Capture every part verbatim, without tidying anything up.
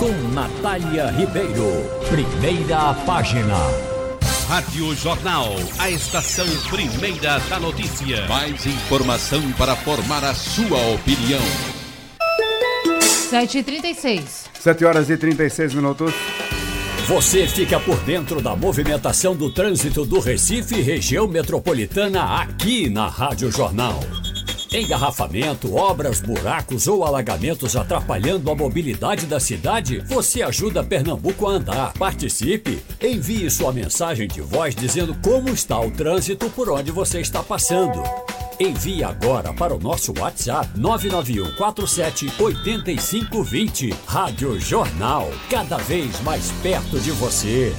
com Natália Ribeiro. Primeira página. Rádio Jornal, a estação primeira da notícia. Mais informação para formar a sua opinião. sete e trinta e seis. sete horas e trinta e seis minutos. Você fica por dentro da movimentação do trânsito do Recife e região metropolitana aqui na Rádio Jornal. Engarrafamento, obras, buracos ou alagamentos atrapalhando a mobilidade da cidade? Você ajuda Pernambuco a andar. Participe! Envie sua mensagem de voz dizendo como está o trânsito por onde você está passando. Envie agora para o nosso WhatsApp nove nove um quatro sete oito cinco dois zero. Rádio Jornal, cada vez mais perto de você.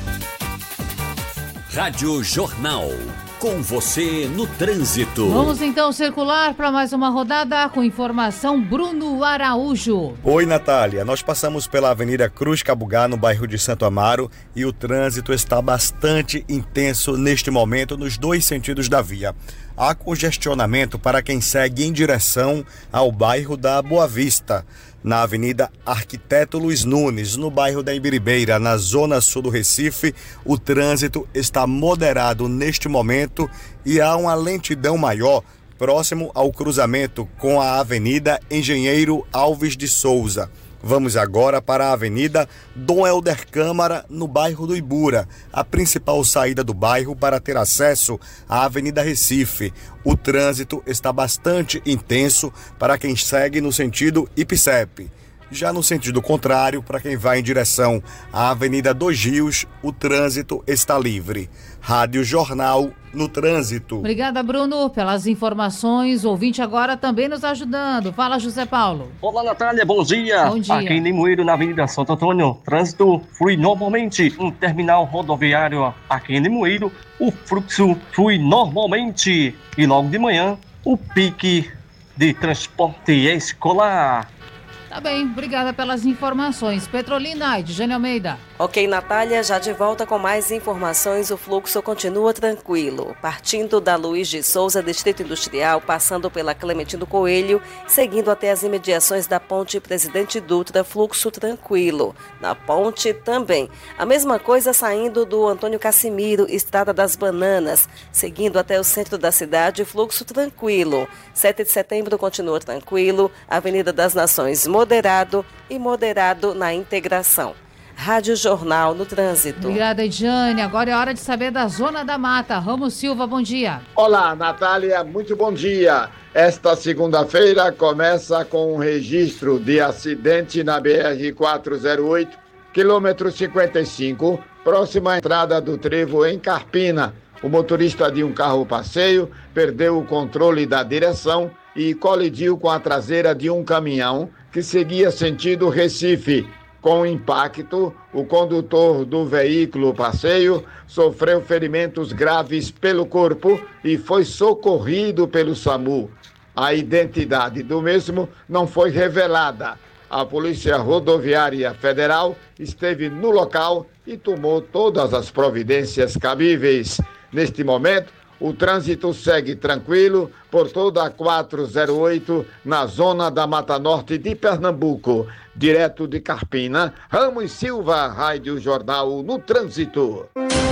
Rádio Jornal, com você no trânsito. Vamos então circular para mais uma rodada com informação Bruno Araújo. Oi, Natália. Nós passamos pela Avenida Cruz Cabugá, no bairro de Santo Amaro, e o trânsito está bastante intenso neste momento nos dois sentidos da via. Há congestionamento para quem segue em direção ao bairro da Boa Vista, na Avenida Arquiteto Luiz Nunes, no bairro da Ibiribeira, na zona sul do Recife. O trânsito está moderado neste momento e há uma lentidão maior próximo ao cruzamento com a Avenida Engenheiro Alves de Souza. Vamos agora para a Avenida Dom Helder Câmara, no bairro do Ibura, a principal saída do bairro para ter acesso à Avenida Recife. O trânsito está bastante intenso para quem segue no sentido Ipicep. Já no sentido contrário, para quem vai em direção à Avenida dos Rios, o trânsito está livre. Rádio Jornal no trânsito. Obrigada, Bruno, pelas informações. O ouvinte agora também nos ajudando. Fala, José Paulo. Olá, Natália, bom dia. Bom dia. Aqui em Limoeiro, na Avenida Santo Antônio, trânsito flui normalmente. Um terminal rodoviário aqui em Limoeiro, o fluxo flui normalmente. E logo de manhã, o pique de transporte escolar. Tá bem, obrigada pelas informações. Petrolina, Edjane Almeida. Ok, Natália, já de volta com mais informações. O fluxo continua tranquilo, partindo da Luiz de Souza, Distrito Industrial, passando pela Clementino Coelho, seguindo até as imediações da Ponte Presidente Dutra, fluxo tranquilo. Na ponte também. A mesma coisa saindo do Antônio Cassimiro, Estrada das Bananas, seguindo até o centro da cidade, fluxo tranquilo. sete de setembro continua tranquilo, Avenida das Nações moderado e moderado na integração. Rádio Jornal no trânsito. Obrigada, Edjane. Agora é hora de saber da Zona da Mata. Ramos Silva, bom dia. Olá, Natália, muito bom dia. Esta segunda-feira começa com um registro de acidente na B R quatrocentos e oito, quilômetro cinquenta e cinco, próxima à entrada do trevo em Carpina. O motorista de um carro passeio perdeu o controle da direção e colidiu com a traseira de um caminhão que seguia sentido Recife. Com o impacto, o condutor do veículo passeio sofreu ferimentos graves pelo corpo e foi socorrido pelo SAMU. A identidade do mesmo não foi revelada. A Polícia Rodoviária Federal esteve no local e tomou todas as providências cabíveis. Neste momento, o trânsito segue tranquilo por toda a quatrocentos e oito, na zona da Mata Norte de Pernambuco. Direto de Carpina, Ramos Silva, Rádio Jornal no trânsito.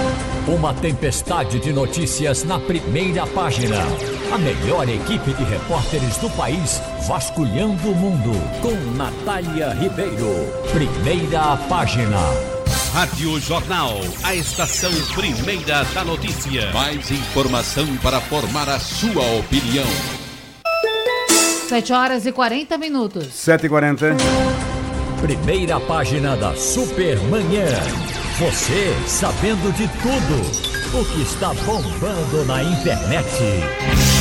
Uma tempestade de notícias na primeira página. A melhor equipe de repórteres do país vasculhando o mundo. Com Natália Ribeiro. Primeira página. Rádio Jornal, a estação primeira da notícia. Mais informação para formar a sua opinião. sete horas e quarenta minutos. sete e quarenta. Primeira página da Supermanhã. Você sabendo de tudo o que está bombando na internet.